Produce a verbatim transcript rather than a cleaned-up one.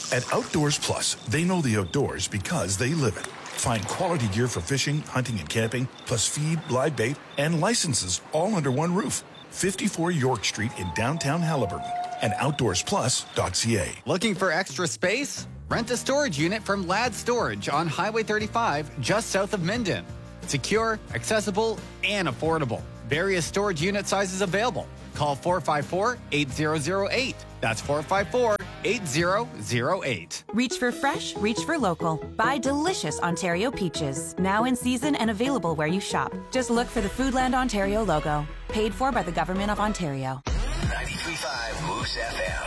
At Outdoors Plus, they know the outdoors because they live it. Find quality gear for fishing, hunting, and camping, plus feed, live bait, and licenses all under one roof. fifty-four York Street in downtown Haliburton and outdoors plus dot c a. Looking for extra space? Rent a storage unit from Ladd Storage on Highway thirty-five, just south of Minden. Secure, accessible, and affordable. Various storage unit sizes available. Call four five four, eight zero zero eight. That's four five four, eight zero zero eight. Reach for fresh, reach for local. Buy delicious Ontario peaches. Now in season and available where you shop. Just look for the Foodland Ontario logo. Paid for by the Government of Ontario. ninety-three point five Moose F M.